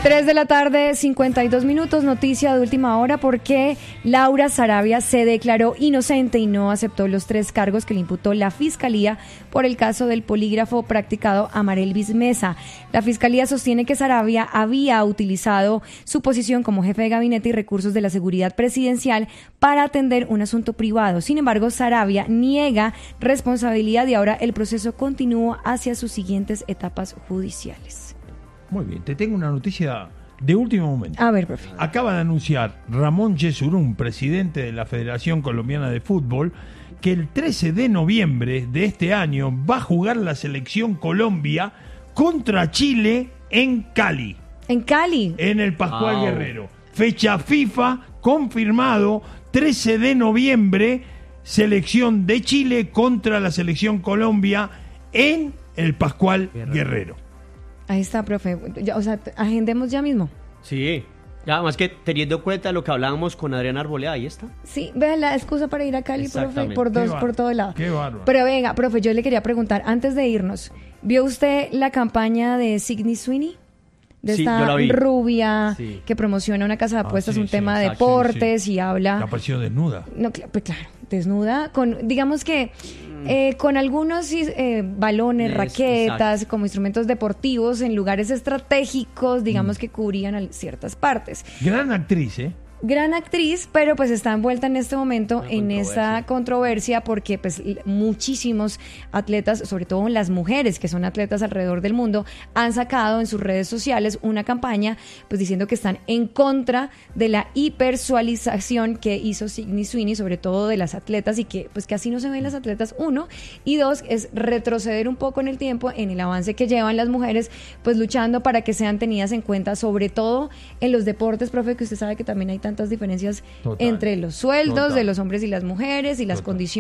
3 de la tarde, 52 minutos, noticia de última hora porque Laura Sarabia se declaró inocente y no aceptó los 3 cargos que le imputó la Fiscalía por el caso del polígrafo practicado a Marelvis Mesa. La Fiscalía sostiene que Sarabia había utilizado su posición como jefe de gabinete y recursos de la seguridad presidencial para atender un asunto privado. Sin embargo, Sarabia niega responsabilidad y ahora el proceso continúa hacia sus siguientes etapas judiciales. Muy bien, te tengo una noticia de último momento. A ver, profe. Acaba de anunciar Ramón Yesurún, presidente de la Federación Colombiana de Fútbol, que el 13 de noviembre de este año va a jugar la selección Colombia contra Chile en Cali. ¿En Cali? En el Pascual Guerrero. Fecha FIFA, confirmado, 13 de noviembre, selección de Chile contra la selección Colombia en el Pascual Guerrero. Ahí está, profe. Ya, o sea, agendemos ya mismo. Sí, ya más que teniendo en cuenta lo que hablábamos con Adriana Arboleda, ahí está. Sí, vean la excusa para ir a Cali, profe, por todo lado. Qué bárbaro. Pero venga, profe, yo le quería preguntar, antes de irnos, ¿vio usted la campaña de Sydney Sweeney? De Sí, yo esta la vi. rubia Sí. que promociona una casa de apuestas, sí, un sí, tema de exacto, deportes sí. y habla... La apareció desnuda. No, pues claro, desnuda, con, digamos que con algunos balones, raquetas, exacto. como instrumentos deportivos en lugares estratégicos, digamos que cubrían ciertas partes. Gran actriz, ¿eh? Gran actriz, pero pues está envuelta en este momento Una en controversia. esta controversia porque pues muchísimos atletas, sobre todo las mujeres que son atletas alrededor del mundo, han sacado en sus redes sociales una campaña pues diciendo que están en contra de la hipersexualización que hizo Sydney Sweeney, sobre todo de las atletas, y que pues que así no se ven las atletas, 1, y 2, es retroceder un poco en el tiempo en el avance que llevan las mujeres pues luchando para que sean tenidas en cuenta, sobre todo en los deportes, profe, que usted sabe que también hay tantas diferencias Total. entre los sueldos Total. de los hombres y las mujeres y las Total. condiciones